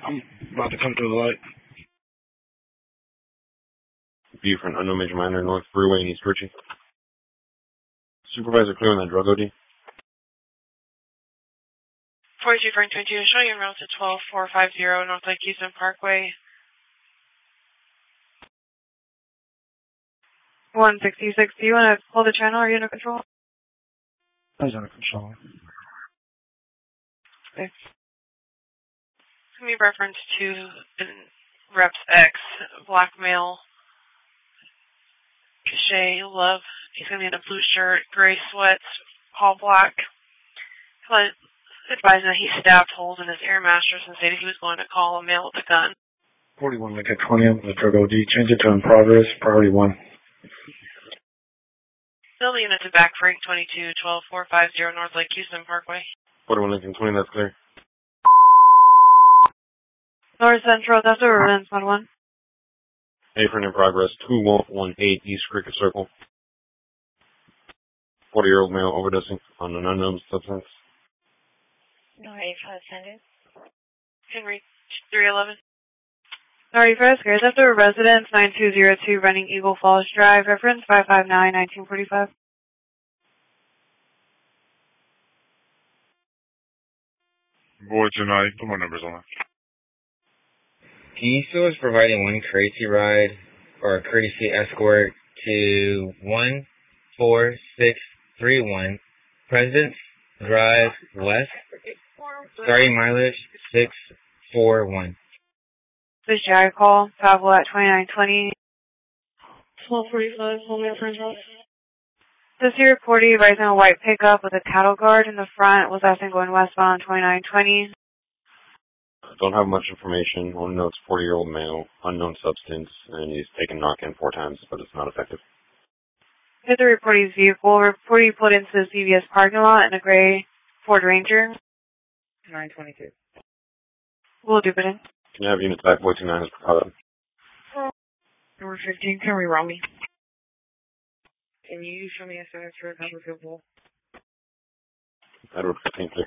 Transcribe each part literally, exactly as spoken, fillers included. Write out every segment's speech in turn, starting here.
I'm about to come through the light. B for an unknown major minor, North Freeway in East Ritchie. Supervisor clear on that drug O D. forty-two Frank twenty-two, showing en route to twelve four five zero North Lake Houston Parkway. one sixty-six, do you want to pull the channel? Are you under control? I was under control. Okay. It's going to be reference to Reps X, black male, Cachet Love. He's going to be in a blue shirt, gray sweats, all black. But advising that he stabbed holes in his air mattress and stated he was going to call a male with a gun. forty-one Lincoln twenty, I'm the drug O D. Change it to in progress, priority one. Still the unit to back Frank twenty-two, twelve four five zero North Lake Houston Parkway. forty-one Lincoln twenty, that's clear. North Central, that's over Revenge one one. A for in progress, two one one eight East Cricket Circle. forty-year-old male overdosing on an unknown substance. No, eight five send it. Henry three eleven. Sorry, for escares after residence nine two zero two running Eagle Falls Drive, reference five five nine nineteen forty-five. Boy, tonight, put my numbers on. Diesel is providing one courtesy ride or a courtesy escort to one four six three one Presidents Drive West, starting mileage six four one. This is Jerry call, travel at twenty-nine twenty. twelve forty-five, home at friend's house. This year reported riding a white pickup with a cattle guard in the front was asking going westbound on twenty-nine twenty. Don't have much information. Only know it's forty-year-old male, unknown substance, and he's taken Narcan four times, but it's not effective. Hit the reportee's vehicle. Reportee pulled into the C V S parking lot in a gray Ford Ranger. nine twenty-two. We'll do it in. Can you have units back four two nine as precaution? Number fifteen, can we roll me? Can you show me a size for a number field goal? Edward fifteen clear.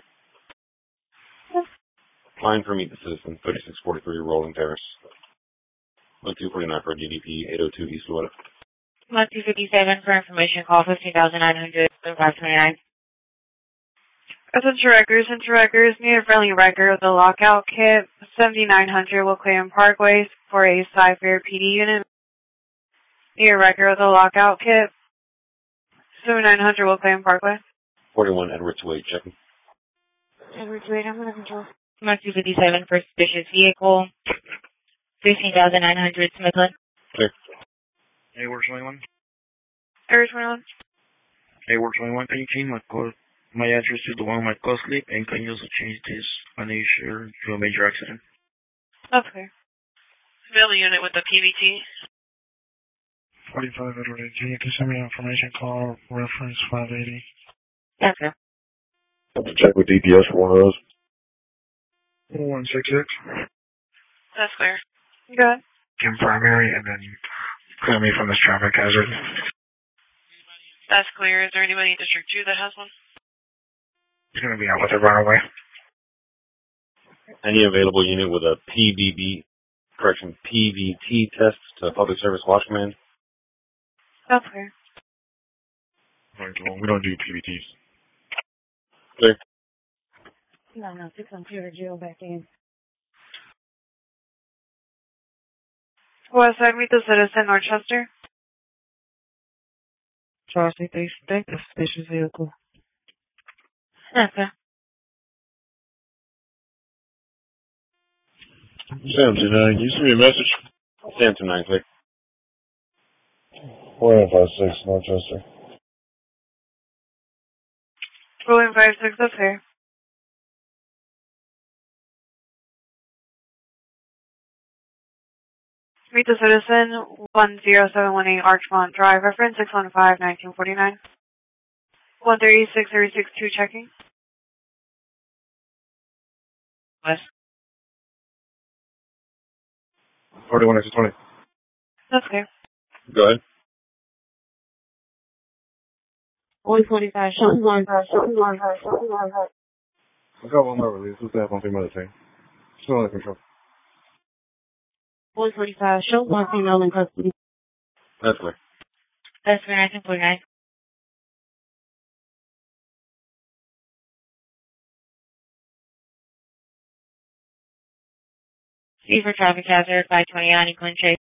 Applying for Meet the Citizen, thirty-six forty-three Rolling Terrace. one two forty-nine for D D P, eight oh two East Florida. one two fifty-seven for information call, fifteen thousand nine hundred, five twenty-nine. Essential records, essential records, need a friendly record with a lockout kit. seventy-nine hundred will claim Parkway for a Cypher P D unit. Need a record with a lockout kit. seventy-nine hundred will claim Parkway. forty-one Edwards Way, checking. Edwards Way, I'm under control. one two fifty-seven for suspicious vehicle, fifteen thousand nine hundred, Smithland. Clear. Hey, work twenty-one. Area twenty-one. Hey, work twenty-one. Can you change my code? My address is the one on my call slip, and can you also change this on the issue to a major accident? Okay. Fill the unit with the P V T. forty-five Edward A. Can you send me information call reference five eighty? Yes, sir. Have to check with D P S for one of those. one six six. That's clear. Good. Jim primary, and then clear me from this traffic hazard. That's clear. Is there anybody in District two that has one? He's going to be out with a runaway. Any available unit with a P V B, correction, P V T test to Public Service Watch Command? That's clear. Right, well, we don't do P V Ts. Clear. No, no, six on clear, Jill back in. West side, meet the citizen, Dorchester. Charles, they think the suspicious vehicle. Yes, sir. Sam two nine, can you send me a message? Sam two nine, click. four nine five six, Dorchester. Rolling five six, that's clear. Meet the citizen, one zero seven one eight Archmont Drive, reference six one five nineteen forty-nine. one thirty-six thirty-six two checking. West. forty-one X twenty. That's clear. Go ahead. one forty-five, something one five, something one five, something one five. I got one more release. What's that one thing about the thing? Still under control. four forty-five, show one female in custody. That's clear. That's for nineteen forty-nine. C for traffic hazard, five twenty-nine, Glen Chase.